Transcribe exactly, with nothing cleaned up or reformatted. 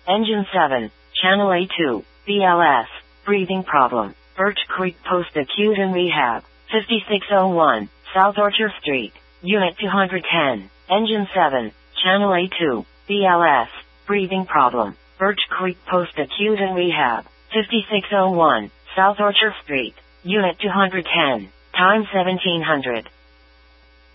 Engine seven, Channel A two, B L S, breathing problem, Birch Creek Post-Acute and Rehab, fifty-six oh one, South Orchard Street, Unit two hundred ten. Engine seven, Channel A two, B L S, breathing problem, Birch Creek Post-Acute and Rehab, fifty-six oh one, South Orchard Street, Unit two hundred ten. Time seventeen hundred.